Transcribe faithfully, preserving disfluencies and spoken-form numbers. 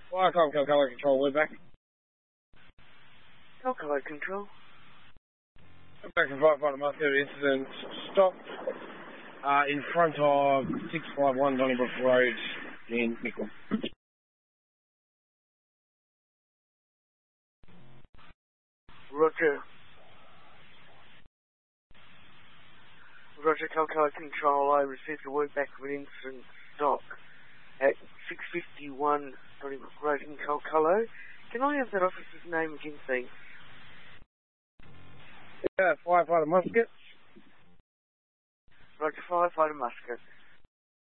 Firecom Calcolo Control, we're back. Calcolo Control. We're back from Firefighter Musket. Incident stopped uh, in front of six five one Donnybrook Road in Mickle. Roger. Roger, Calcolo Control. I received a word back of an incident stop at six fifty-one Donnybrook Road in Calcolo. Can I have that officer's name again, please? Yeah, Firefighter Musket. Roger, Firefighter Musket.